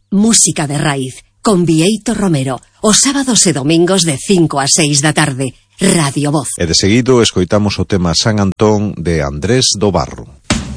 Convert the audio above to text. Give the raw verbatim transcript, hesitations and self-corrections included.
Música de raíz, con Bieito Romero, os sábados e domingos de cinco a seis da tarde, Radio Voz. E de seguido escoitamos o tema San Antón de Andrés do Barro.